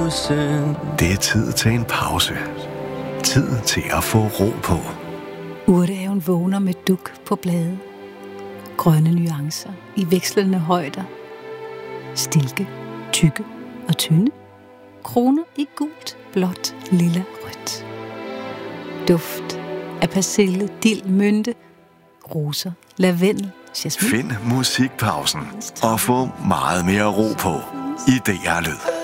bussen. Det er tid til en pause. Tid til at få ro på. Urtehaven vågner med duk på blade. Grønne nuancer i vekslende højder. Stilke, tykke og tynde. Kroner i gult, blåt, lilla, rødt. Duft af persille, dild, mynte, roser, lavendel, jasmin. Find musikpausen og få meget mere ro på i DR Lyd.